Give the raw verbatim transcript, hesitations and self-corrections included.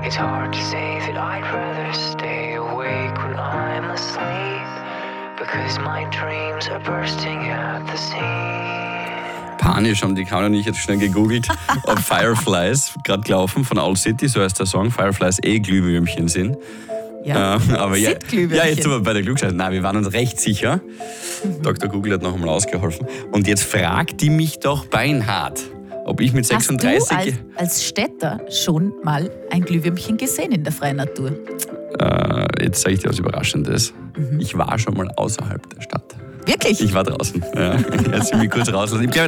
It's hard to say that I'd rather stay awake when I'm asleep, because my dreams are bursting at the seams. Panisch haben die Karin und ich jetzt schnell gegoogelt, ob Fireflies, gerade gelaufen von Owl City, so heißt der Song, Fireflies eh Glühwürmchen sind. Ja, äh, aber ja, sind Glühwürmchen. Ja, jetzt sind wir bei der Klugscheiße. Nein, wir waren uns recht sicher. Mhm. Doktor Google hat noch einmal ausgeholfen. Und jetzt fragt die mich doch beinhart, ob ich mit sechsunddreißig... Hast du als, als Städter schon mal ein Glühwürmchen gesehen in der freien Natur? Äh, jetzt sage ich dir was Überraschendes. Mhm. Ich war schon mal außerhalb der Stadt. Wirklich? Ich war draußen. Ja. Jetzt will ich mich kurz rauslassen. Ich glaube,